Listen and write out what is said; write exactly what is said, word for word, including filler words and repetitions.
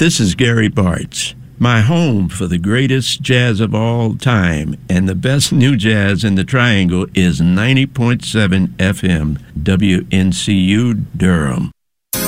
This is Gary Bartz. My home for the greatest jazz of all time and the best new jazz in the Triangle is ninety point seven F M W N C U Durham.